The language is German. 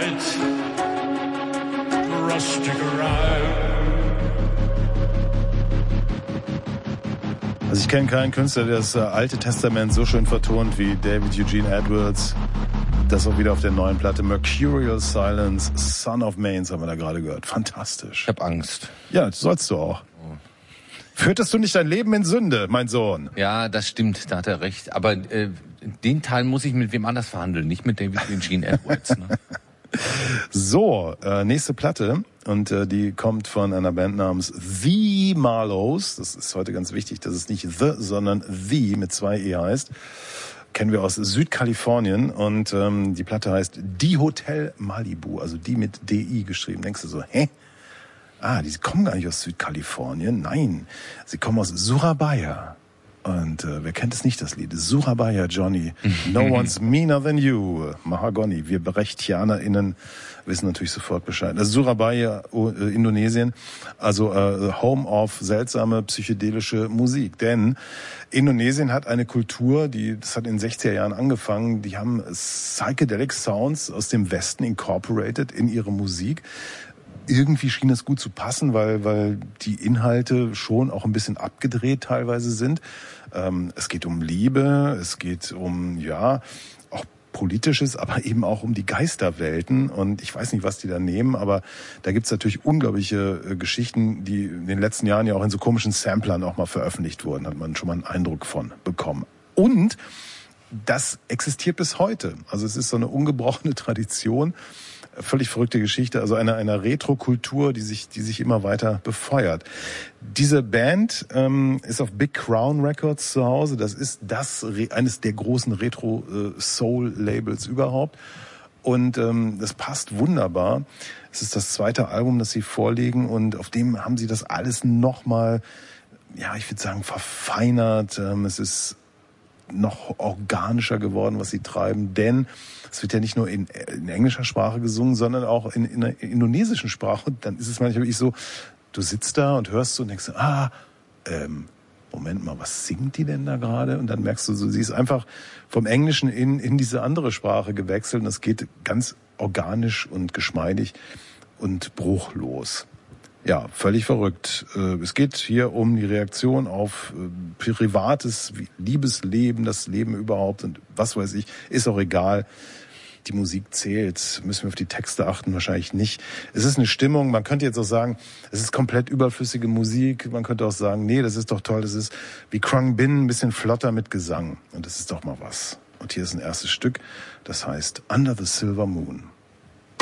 night, rustic rhyme. Also ich kenne keinen Künstler, der das Alte Testament so schön vertont wie David Eugene Edwards. Das auch wieder auf der neuen Platte Mercurial Silence, Son of Mains haben wir da gerade gehört. Fantastisch. Ich habe Angst. Ja, sollst du auch. Führtest du nicht dein Leben in Sünde, mein Sohn? Ja, das stimmt, da hat er recht. Aber den Teil muss ich mit wem anders verhandeln, nicht mit David Eugene Edwards. Ne? So, nächste Platte. Und die kommt von einer Band namens The Marlows. Das ist heute ganz wichtig, dass es nicht The, sondern The mit 2 E heißt. Kennen wir aus Südkalifornien. Und die Platte heißt Die Hotel Malibu. Also die mit D-I geschrieben. Denkst du so, hä? Ah, die kommen gar nicht aus Südkalifornien. Nein, sie kommen aus Surabaya. Und wer kennt es nicht, das Lied? Surabaya, Johnny. No one's meaner than you. Mahagoni. Wir BrechtIanerInnen wissen natürlich sofort Bescheid. Das ist Surabaya, Indonesien. Also Home of seltsame psychedelische Musik. Denn Indonesien hat eine Kultur, das hat in den 60er Jahren angefangen. Die haben Psychedelic Sounds aus dem Westen incorporated in ihre Musik. Irgendwie schien das gut zu passen, weil die Inhalte schon auch ein bisschen abgedreht teilweise sind. Es geht um Liebe, es geht um, ja, auch Politisches, aber eben auch um die Geisterwelten. Und ich weiß nicht, was die da nehmen, aber da gibt's natürlich unglaubliche Geschichten, die in den letzten Jahren ja auch in so komischen Samplern auch mal veröffentlicht wurden. Hat man schon mal einen Eindruck von bekommen. Und das existiert bis heute. Also es ist so eine ungebrochene Tradition. Völlig verrückte Geschichte, also einer Retro-Kultur, die sich immer weiter befeuert. Diese Band ist auf Big Crown Records zu Hause. Das ist eines der großen Retro-Soul-Labels überhaupt. Und das passt wunderbar. Es ist das 2. Album, das sie vorlegen, und auf dem haben sie das alles nochmal, ja, ich würde sagen, verfeinert. Es ist noch organischer geworden, was sie treiben, denn es wird ja nicht nur in englischer Sprache gesungen, sondern auch in der indonesischen Sprache. Und dann ist es manchmal wirklich so, du sitzt da und hörst so und denkst, Moment mal, was singt die denn da gerade? Und dann merkst du so, sie ist einfach vom Englischen in diese andere Sprache gewechselt und es geht ganz organisch und geschmeidig und bruchlos. Ja, völlig verrückt. Es geht hier um die Reaktion auf privates Liebesleben, das Leben überhaupt und was weiß ich, ist auch egal. Die Musik zählt. Müssen wir auf die Texte achten? Wahrscheinlich nicht. Es ist eine Stimmung. Man könnte jetzt auch sagen, es ist komplett überflüssige Musik. Man könnte auch sagen, nee, das ist doch toll. Das ist wie Krung Bin, ein bisschen flotter mit Gesang. Und das ist doch mal was. Und hier ist ein erstes Stück, das heißt Under the Silver Moon.